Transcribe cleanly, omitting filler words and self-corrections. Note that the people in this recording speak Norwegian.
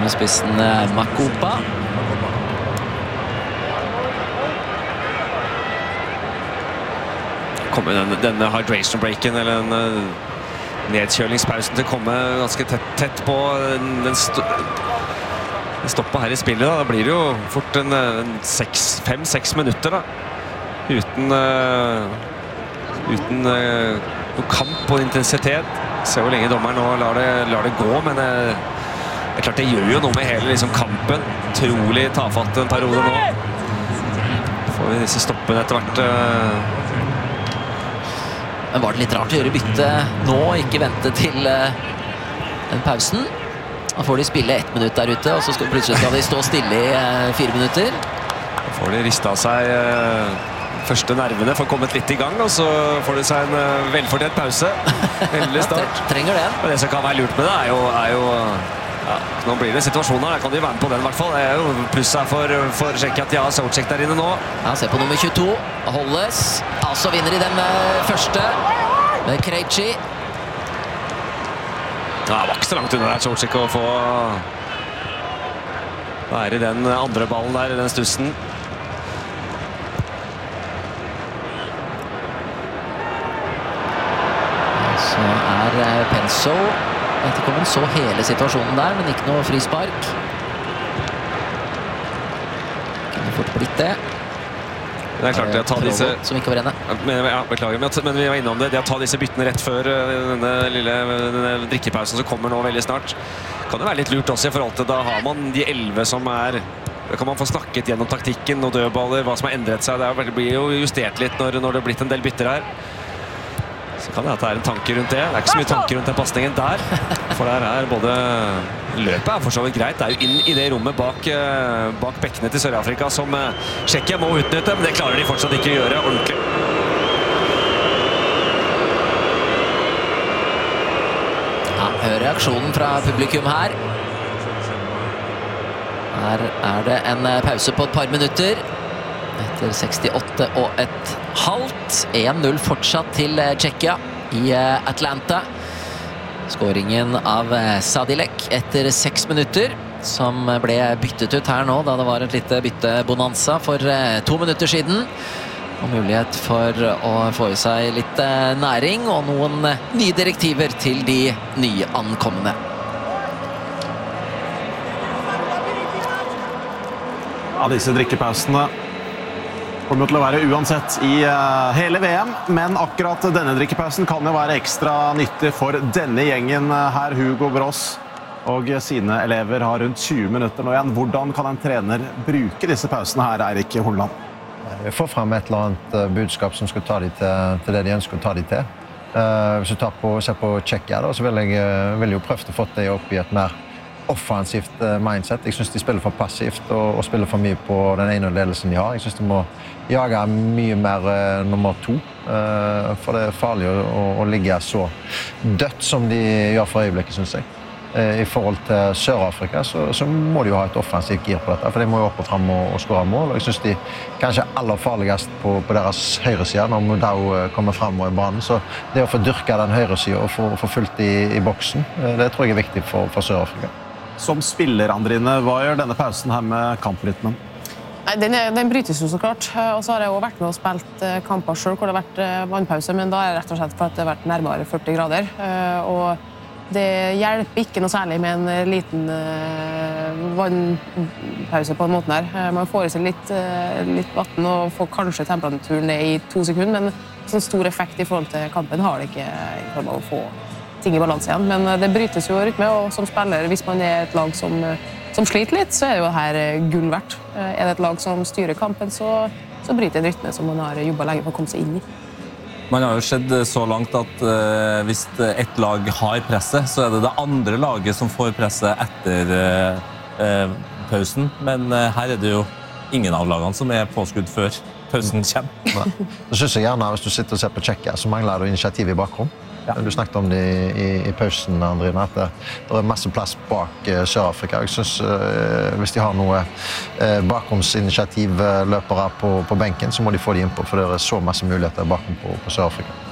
med spissen Makopa. Kommer denne hydration breaken, eller den nedkjølingspausen til å komme ganske tett på den stoppet her i spillet. Da blir det jo fort 5-6 minutter da, uten noe kamp og intensitet. Se hvor lenge dommeren nå lar det gå, men det er klart det gjør jo noe med hele liksom, kampen. Trolig tafatt en periode nå. Får vi disse stoppene etter hvert. Men var det litt rart å gjøre bytte nå, ikke vente til den pausen? Da får de spille 1 minutt der ute, og så plutselig skal de stå stille i 4 minutter. Da får de ristet av seg første nervene for å komme litt i gang, og så får de seg en velfortjent pause. Endelig start. Trenger det. Og det som kan være lurt med det er jo ja, nå blir det situasjoner, da kan de være med på den i hvert fall. Det er jo pluss her for Tsjekkia at de har Souček der inne nå. Ja, se på nummer 22. Holdes. Altså vinner de den første med Krejci. Ja, det var ikke så langt unna der, Souček, å få være i den andre ballen der, i den stussen. Så Penso etterkommen, så hele situasjonen der, men ikke noe frispark. Kunne fort blitt det. Det er klart, å ta disse... Som ikke var inne. Ja, beklager, men vi var innom det. Det å ta disse byttene rett før denne drikkepausen som kommer nå veldig snart, kan det være litt lurt også i forhold til da har man de 11 som da kan man få snakket gjennom taktikken og dødballer, hva som har endret seg. Det blir jo justert litt når det har blitt en del bytter her. Så kan det at det en tanke rundt det. Det ikke så mye tanke rundt den passningen der. For der både... Løpet for så vidt greit. Det jo inn i det rommet bak bekkene til Sør-Afrika som Tsjekkia må utnytte, men det klarer de fortsatt ikke å gjøre ordentlig. Ja, hør reaksjonen fra publikum her. Her det en pause på et par minutter. Etter 68,5. 1-0 fortsatt til Tsjekkia i Atlanta. Skåringen av Sadilek etter 6 minutter, som ble byttet ut her nå, da det var et lite byttebonanza for 2 minutter siden. Og mulighet for å få i seg litt næring og noen nye direktiver til de nye ankommende. Ja, disse drikkepausene kommer til å være uansett i hele VM, men akkurat denne drikkepausen kan jo være ekstra nyttig for denne gjengen her. Hugo Bross og sine elever har rundt 20 minutter nå igjen. Hvordan kan en trener bruke disse pausene her, Eirik Holland? Få frem et eller annet budskap som skal ta de til det de ønsker å ta de til. Hvis du ser på Tsjekkia, så vil jeg jo prøve å få det opp i et mer offensivt mindset. Jeg synes de spiller for passivt og spiller for mye på den ene ledelsen de har. Jeg synes de må jage mye mer nummer 2, for det farlig å ligge så dødt som de gjør for øyeblikket, synes jeg. I forhold til Sør-Afrika så må de jo ha et offensivt gir på dette, for de må jo opp og frem og skåre mål, og jeg synes de kanskje aller farligst på deres høyre side når Modau kommer frem i banen, så det å få dyrke den høyre siden og få fulgt i boksen, det tror jeg viktig for Sør-Afrika. Som spiller, Andrine, hva gjør denne pausen her med kamprytmen? Nei, den brytes jo så klart, og så har jeg jo vært med og spilt kamper selv hvor det har vært vannpause, men da det rett og slett for at det har vært nærmere 40 grader, og det hjelper ikke noe særlig med en liten vannpause på en måte her. Man får i seg litt vatten og får kanskje temperaturen ned i 2 sekunder, men sånn stor effekt i forhold til kampen har det ikke i form av å få ting i balanse igjen. Men det brytes jo rytme, og som spiller, hvis man et lag som sliter litt, så det jo her gull verdt. Det et lag som styrer kampen, så bryter en rytme som man har jobbet lenge for å komme seg inn i. Man har jo sett så langt at hvis et lag har presset, så det det andre laget som får presset etter pausen. Men her det jo ingen av lagene som påskudd før pausen kommer. Så synes jeg gjerne, hvis du sitter og ser på Tsjekkia, så mangler du initiativ i bakrom. Ja. Du snakket om det i pausen, Andrine, at det masse plass bak Sør-Afrika. Jeg synes hvis de har noe bakromsinitiativløpere på benken, så må de få de innpå, for det så masse muligheter bakom på Sør-Afrika.